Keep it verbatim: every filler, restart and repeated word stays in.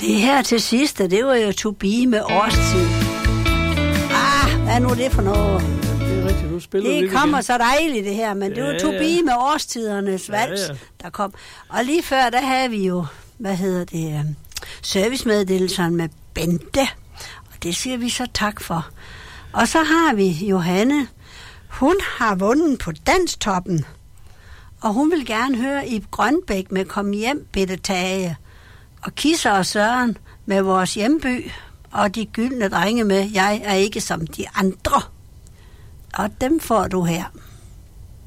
Det her til sidst, det var jo To Be med Årstid. Ah, hvad er nu det for noget? Ja, det er rigtigt, du spiller det lidt kommer igen. så dejligt det her, men ja, det var To Be ja. med Årstidernes vals, ja, ja. der kom. Og lige før, der havde vi jo, hvad hedder det, um, servicemeddelelserne med Bente. Og det siger vi så tak for. Og så har vi Johanne. Hun har vundet på Danstoppen. Og hun vil gerne høre Ib Grønbæk med Kom hjem, Bitte Tage. Og Kisser og Søren med Vores hjemby. Og De gyldne drenge med Jeg er ikke som de andre. Og dem får du her.